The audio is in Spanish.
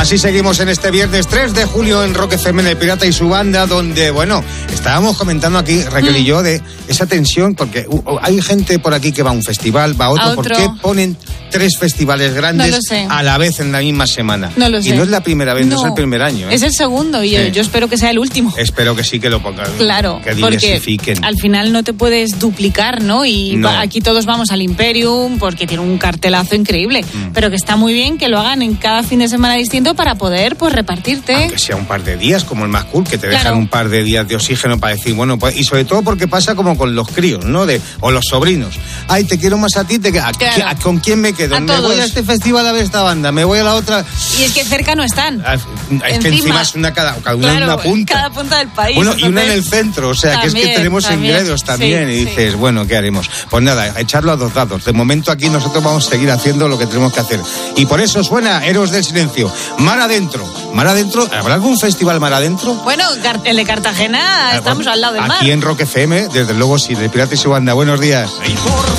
Así seguimos en este viernes 3 de julio en Rock FM, en El Pirata y su banda, donde, bueno, estábamos comentando aquí, Raquel y yo, de esa tensión, porque hay gente por aquí que va a un festival, va a otro. ¿Por qué ponen 3 festivales grandes a la vez en la misma semana? No lo sé. Y no es la primera vez, no es el primer año. Es el segundo y yo espero que sea el último. Espero que sí que lo pongan. Claro, que diversifiquen. Porque al final no te puedes duplicar, ¿no? Y aquí todos vamos al Imperium porque tiene un cartelazo increíble, pero que está muy bien que lo hagan en cada fin de semana distinto para poder, pues, repartirte. Aunque sea un par de días, como el más cool, que te dejan un par de días de oxígeno para decir, bueno, pues, y sobre todo porque pasa como con los críos, ¿no? O los sobrinos. Ay, te quiero más a ti, ¿con quién me quedo? Me voy a este festival a ver esta banda, me voy a la otra. Y es que cerca no están. Es que encima es una cada una en una punta. Cada punta del país. Bueno, y una en el centro, o sea, también, que es que tenemos enredos también. Y dices, bueno, ¿qué haremos? Pues nada, echarlo a 2 dados. De momento aquí nosotros vamos a seguir haciendo lo que tenemos que hacer. Y por eso suena Héroes del Silencio. Mar Adentro. ¿Habrá algún festival Mar Adentro? Bueno, el de Cartagena, estamos al lado del mar. Aquí en Rock FM, desde luego, sí, de Pirata y su banda. Buenos días.